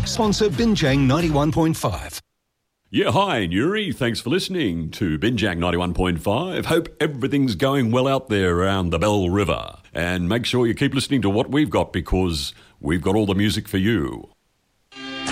Sponsor Binjang 91.5. Yeah, hi, Nuri. Thanks for listening to Binjang 91.5. Hope everything's going well out there around the Bell River. And make sure you keep listening to what we've got, because we've got all the music for you.